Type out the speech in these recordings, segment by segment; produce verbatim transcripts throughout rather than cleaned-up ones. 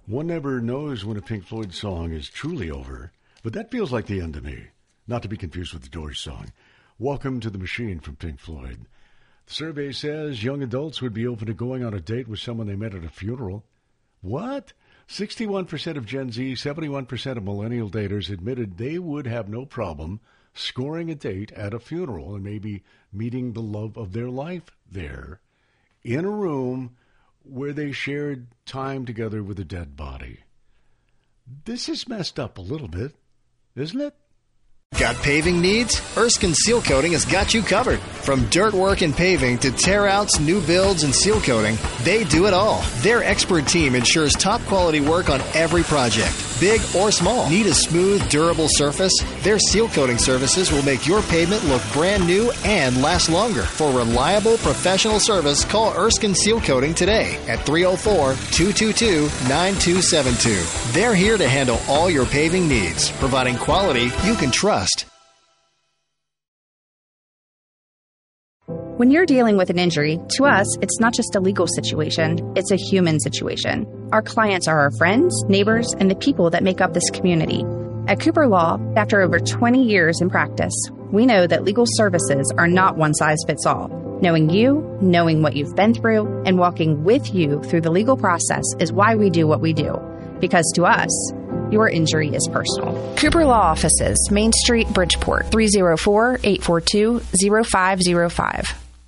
One never knows when a Pink Floyd song is truly over, but that feels like the end to me. Not to be confused with the Doors song. Welcome to the Machine from Pink Floyd. The survey says young adults would be open to going on a date with someone they met at a funeral. What? sixty-one percent of Gen Z, seventy-one percent of millennial daters admitted they would have no problem scoring a date at a funeral and maybe meeting the love of their life there in a room where they shared time together with a dead body. This is messed up a little bit, isn't it? Got paving needs? Erskine Seal Coating has got you covered. From dirt work and paving to tear-outs, new builds, and seal coating, they do it all. Their expert team ensures top-quality work on every project, big or small. Need a smooth, durable surface? Their seal coating services will make your pavement look brand new and last longer. For reliable, professional service, call Erskine Seal Coating today at three oh four, two two two, nine two seven two. They're here to handle all your paving needs, providing quality you can trust. When you're dealing with an injury, to us, it's not just a legal situation, it's a human situation. Our clients are our friends, neighbors, and the people that make up this community. At Cooper Law, after over twenty years in practice, we know that legal services are not one size fits all. Knowing you, knowing what you've been through, and walking with you through the legal process is why we do what we do. Because to us, your injury is personal. Cooper Law Offices, Main Street, Bridgeport, three oh four, eight four two, oh five oh five.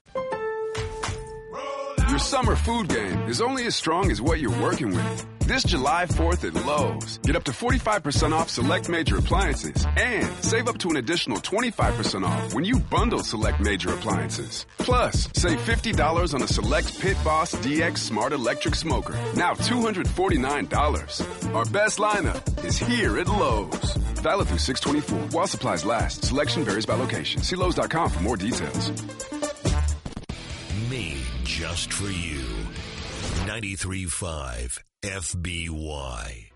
Your summer food game is only as strong as what you're working with. This July fourth at Lowe's, get up to forty-five percent off select major appliances and save up to an additional twenty-five percent off when you bundle select major appliances. Plus, save fifty dollars on a select Pit Boss D X Smart Electric Smoker, now two hundred forty-nine dollars. Our best lineup is here at Lowe's. Valid through six twenty-four. While supplies last, selection varies by location. See Lowe's dot com for more details. Made just for you. ninety-three point five F B Y.